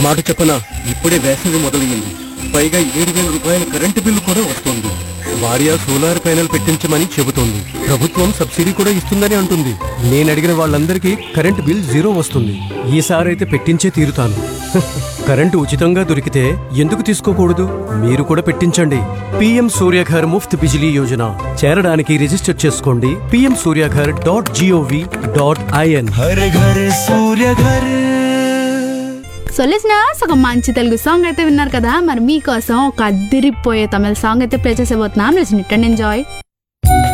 మాట చెప్పనా, ఇప్పుడే వేసవి మొదలయ్యింది. పైగా 7,000 రూపాయల కరెంటు బిల్లు కూడా వస్తుంది. భార్య సోలార్ ప్యానెల్ పెట్టించమని చెబుతోంది. ప్రభుత్వం సబ్సిడీ కూడా ఇస్తుందని అంటుంది. నేను అడిగిన వాళ్ళందరికీ కరెంటు బిల్ 0 వస్తుంది. ఈసారైతే పెట్టించే తీరుతాను. కరెంటు ఉచితంగా దొరికితే ఎందుకు తీసుకోకూడదు? మీరు కూడా పెట్టించండి. PM సూర్యఘర్ ముఫ్త్ బిజిలీ యోజన చేరడానికి రిజిస్టర్ చేసుకోండి pmsuryaghar.gov.in. హర్ ఘర్ సూర్య ఘర్. సో లిజనర్స్, ఒక మంచి తెలుగు సాంగ్ అయితే విన్నారు కదా. మరి మీకోసం ఒక అదిరిపోయే తమిళ సాంగ్ అయితే play చేసేబోతున్నాం. Listen it and enjoy.